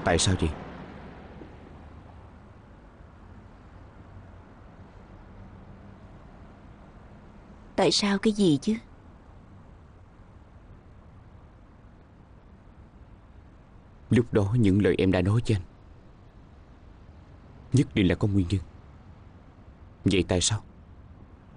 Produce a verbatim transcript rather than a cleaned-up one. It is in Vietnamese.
Tại sao vậy? Tại sao cái gì chứ? Lúc đó những lời em đã nói với anh nhất định là có nguyên nhân. Vậy tại sao